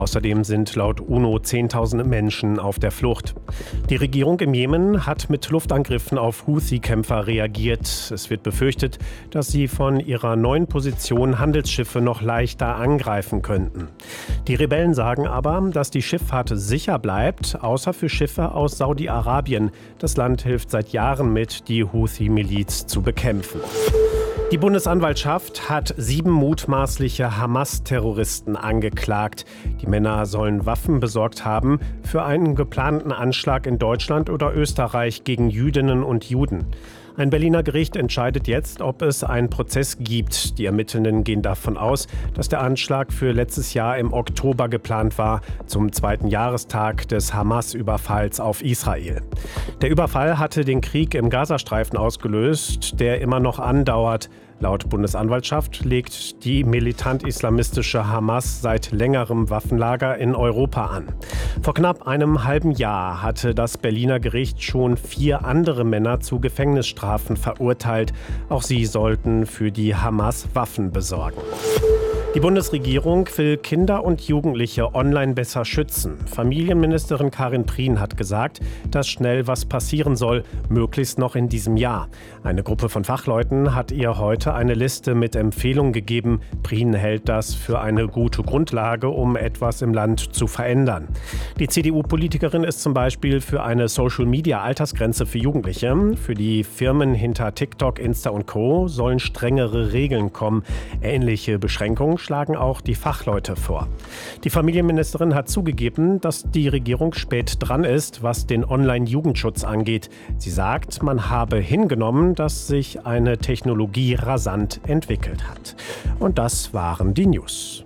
Außerdem sind laut UNO Zehntausende Menschen auf der Flucht. Die Regierung im Jemen hat mit Luftangriffen auf Houthi-Kämpfer reagiert. Es wird befürchtet, dass sie von ihrer neuen Position Handelsschiffe noch leichter angreifen könnten. Die Rebellen sagen aber, dass die Schifffahrt sicher bleibt, außer für Schiffe aus Saudi-Arabien. Das Land hilft seit Jahren mit, die Houthi-Miliz zu bekämpfen. Die Bundesanwaltschaft hat 7 mutmaßliche Hamas-Terroristen angeklagt. Die Männer sollen Waffen besorgt haben für einen geplanten Anschlag in Deutschland oder Österreich gegen Jüdinnen und Juden. Ein Berliner Gericht entscheidet jetzt, ob es einen Prozess gibt. Die Ermittelnden gehen davon aus, dass der Anschlag für letztes Jahr im Oktober geplant war, zum 2. Jahrestag des Hamas-Überfalls auf Israel. Der Überfall hatte den Krieg im Gazastreifen ausgelöst, der immer noch andauert. Laut Bundesanwaltschaft legt die militant-islamistische Hamas seit längerem Waffenlager in Europa an. Vor knapp einem halben Jahr hatte das Berliner Gericht schon 4 andere Männer zu Gefängnisstrafen verurteilt. Auch sie sollten für die Hamas Waffen besorgen. Die Bundesregierung will Kinder und Jugendliche online besser schützen. Familienministerin Karin Prien hat gesagt, dass schnell was passieren soll, möglichst noch in diesem Jahr. Eine Gruppe von Fachleuten hat ihr heute eine Liste mit Empfehlungen gegeben. Prien hält das für eine gute Grundlage, um etwas im Land zu verändern. Die CDU-Politikerin ist zum Beispiel für eine Social-Media-Altersgrenze für Jugendliche. Für die Firmen hinter TikTok, Insta und Co. sollen strengere Regeln kommen. Ähnliche Beschränkungen schlagen auch die Fachleute vor. Die Familienministerin hat zugegeben, dass die Regierung spät dran ist, was den Online-Jugendschutz angeht. Sie sagt, man habe hingenommen, dass sich eine Technologie rasant entwickelt hat. Und das waren die News.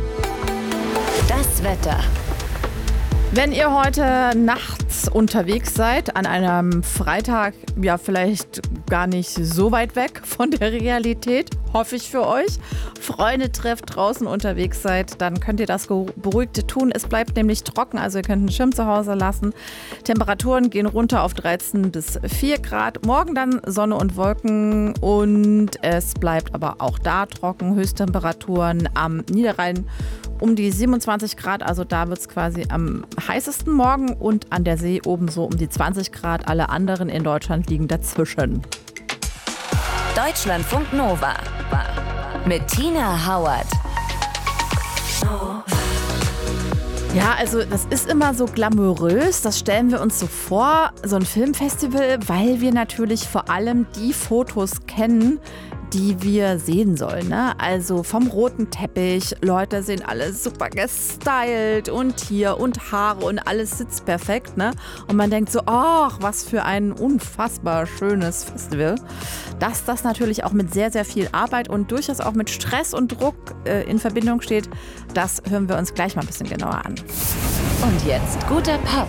Das Wetter. Wenn ihr heute nachts unterwegs seid, an einem Freitag, ja vielleicht gar nicht so weit weg von der Realität, hoffe ich für euch, Freunde trefft, draußen unterwegs seid, dann könnt ihr das beruhigt tun. Es bleibt nämlich trocken, also ihr könnt einen Schirm zu Hause lassen. Temperaturen gehen runter auf 13 bis 4 Grad. Morgen dann Sonne und Wolken und es bleibt aber auch da trocken. Höchsttemperaturen am Niederrhein um die 27 Grad, also da wird es quasi am heißesten morgen und an der See oben so um die 20 Grad. Alle anderen in Deutschland liegen dazwischen. Deutschlandfunk Nova mit Tina Hauert. Ja, also das ist immer so glamourös, das stellen wir uns so vor, so ein Filmfestival, weil wir natürlich vor allem die Fotos kennen, die wir sehen sollen, ne? Also vom roten Teppich, Leute sind alle super gestylt und hier und Haare und alles sitzt perfekt, ne? Und man denkt so, ach, was für ein unfassbar schönes Festival. Dass das natürlich auch mit sehr, sehr viel Arbeit und durchaus auch mit Stress und Druck in Verbindung steht, das hören wir uns gleich mal ein bisschen genauer an. Und jetzt guter Pop.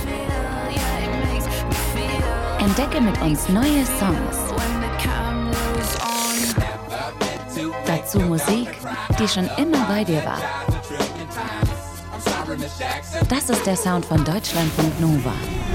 Entdecke mit uns neue Songs. Dazu Musik, die schon immer bei dir war. Das ist der Sound von Deutschlandfunk Nova.